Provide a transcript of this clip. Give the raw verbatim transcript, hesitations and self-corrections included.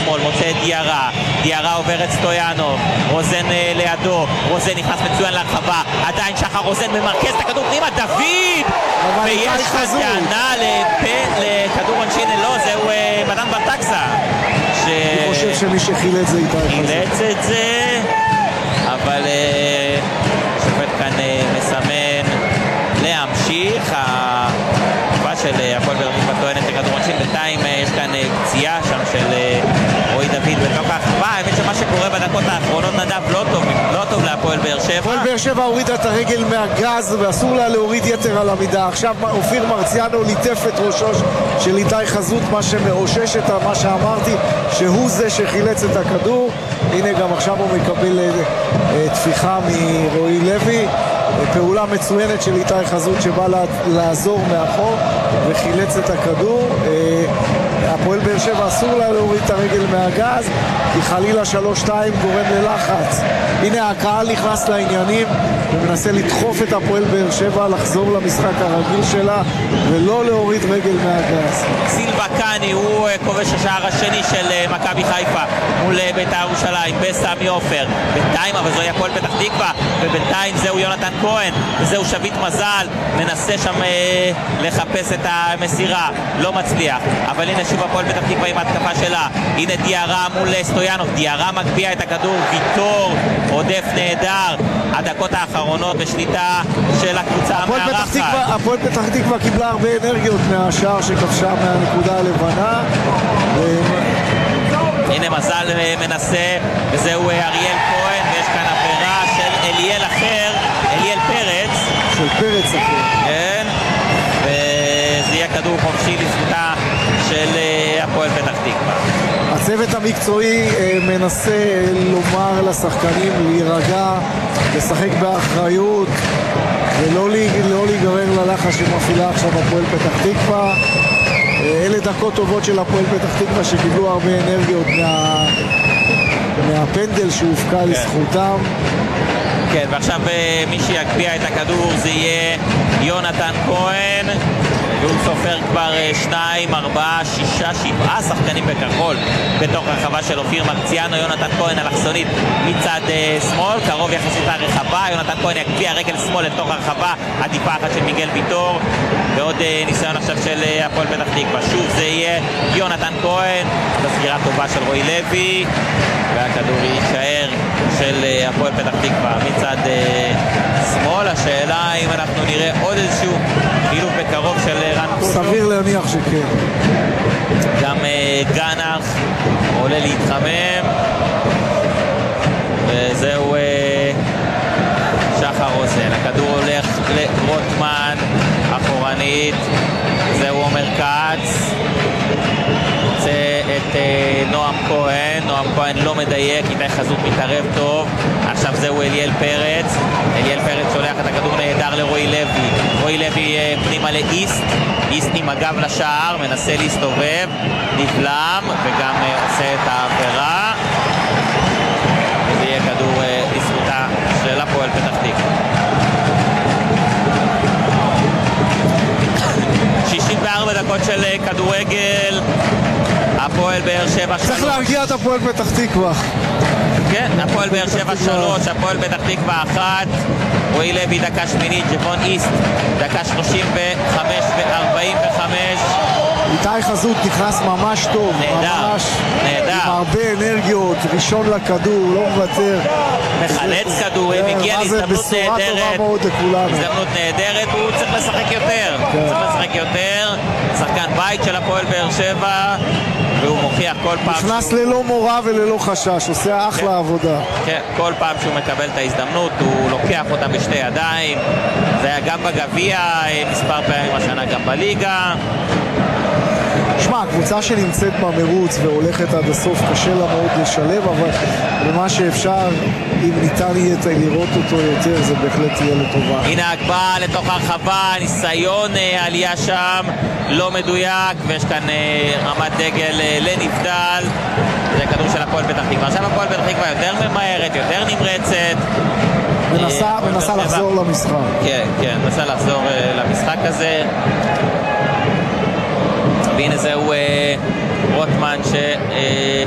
שמאל, מוצא את דיארה, דיארה עובר את סטויאנוב, רוזן לידו, רוזן נכנס מצוין להרחבה, עדיין שחר רוזן ממרכז את הכדור פנימה, דוד! ויש כאן טענה לכדור עונשין, לא, זהו מתן ברטקסה. אני חושב שמי שחילץ זה איתי חזות. חילץ את זה, אבל שופט כאן מסמן להמשיך. התקופה של הפועל באר שבע טוענת לכדור עונשין, בינתיים יש כאן פציעה שם של רועי דוד בתוך ההרחבה. האמת שמה שקורה בדקות האחרונות נדב לא טוב, לא טוב להפועל באר שבע. הפועל באר שבע הורידה את הרגל מהגז ואסור לה להוריד יתר על המידה. עכשיו אופיר מרציאנו ליטף את ראשו של איתי חזות, מה שמאושש את מה שאמרתי, שהוא זה שחילץ את הכדור. הנה גם עכשיו הוא מקבל תפיחה מרועי לוי. פעולה מצוינת של איתי חזות שבא לעזור מאחור וחילץ את הכדור. הפועל באר שבע אסור לה להוריד את הרגל מהגז, כי חלילה שלוש שתיים גורם ללחץ. הנה הקהל נכנס לעניינים ומנסה לדחוף את הפועל באר שבע לחזור למשחק הרגיל שלה ולא להוריד רגל מהגז. סילבה קאני הוא כובש השער השני של מכבי חיפה מול בית"ר ירושלים בסמי עופר. בינתיים אבל זוהי הפועל פתח תקווה, ובינתיים זהו יונתן כהן וזהו שביט מזל, מנסה שם אה, לחפש את המסירה, לא מצליח. אבל הנה שוב הפועל פתח תקווה עם ההתקפה שלה. הנה דיארה מול סטויאנוב, דיארה מגביה את הכדור, ויטור עודף נהדר. הדקות האחרונות בשליטה של הקבוצה המארחת. הפועל פתח תקווה קיבלה הרבה אנרגיות מהשער שכבשה מהנקודה הלבנה. הנה מזל מנסה, וזהו אריאל כהן, ויש כאן עבירה של אליאל אחר, אליאל פרץ. של פרץ אחר. כן, וזה יהיה כדור חופשי לזכותה של הפועל פתח תקווה. הצוות המקצועי מנסה לומר לשחקנים להירגע, לשחק באחריות ולא להיגרר ללחץ שמפעילה עכשיו הפועל פתח תקווה. אלה דקות טובות של הפועל פתח תקווה שקיבלו הרבה אנרגיות מה... מהפנדל שהופקע כן. לזכותם. כן, ועכשיו מי שיגביה את הכדור זה יהיה יונתן כהן, והוא סופר כבר שניים, ארבעה, שישה, שבעה שחקנים בכחול בתוך הרחבה של אופיר מרציאנו. יונתן כהן אלכסונית מצד שמאל, קרוב יחסית לרחבה. יונתן כהן יגביה רגל שמאל לתוך הרחבה, עדיפה אחת של מיגל ויטור, ועוד ניסיון עכשיו של הפועל פתח תקווה. שוב זה יהיה יונתן כהן, בסגירה טובה של רועי לוי, והכדור יישאר של הפועל פתח תקווה מצד שמאל. השאלה אם אנחנו נראה עוד איזשהו חילוף בקרוב של רן קוטו. סביר להניח שכן. גם גנח עולה להתחמם, וזהו שחר רוזן. הכדור הולך לרוטמן אחורנית, זהו עומר כץ, רוצה את נועם כהן. נועם כהן לא מדייק, איתי חזות מתערב טוב. עכשיו זהו אליאל פרץ, אליאל פרץ שולח את הכדור נהדר לרועי לוי. רועי לוי פנימה לאיסט, איסט עם הגב לשער, מנסה להסתובב, נבלם וגם עושה את העבירה, וזה יהיה כדור לזכותה של הפועל פתח תקווה. שישים וארבע דקות של כדורגל. הפועל באר שבע שלוש. צריך להרגיע את הפועל פתח תקווה. כן, הפועל באר שבע שלוש, הפועל פתח תקווה אחת. רועי לוי דקה שמינית, ג'בון איסט דקה שלושים וחמש ו-ארבעים וחמש. איתי חזות נכנס ממש טוב, נהדר, ממש נהדר. עם הרבה אנרגיות, ראשון לכדור, לא מוותר. מחלץ כדורים, הגיע להזדמנות נהדרת, הזדמנות נהדרת, הוא צריך לשחק יותר, הוא צריך לשחק יותר. שחקן בית של הפועל באר שבע, והוא מוכיח כל פעם נכנס ללא מורא וללא חשש, עושה אחלה עבודה. כן, כל פעם שהוא מקבל את ההזדמנות הוא לוקח אותה בשתי ידיים. זה היה גם בגביע מספר פעמים השנה, גם בליגה. שמע, הקבוצה שנמצאת במרוץ והולכת עד הסוף קשה לה מאוד לשלב, אבל במה שאפשר, אם ניתן יהיה לראות אותו יותר, זה בהחלט יהיה לטובה. הנה הגבהה לתוך הרחבה, ניסיון עלייה שם לא מדויק, ויש כאן רמת דגל לנבדל. זה כדור של הפועל פתח תקווה. עכשיו הפועל פתח תקווה יותר ממהרת, יותר נמרצת, מנסה, מנסה לחזור למשחק. כן, כן, מנסה לחזור למשחק הזה. והנה זהו רוטמן ש...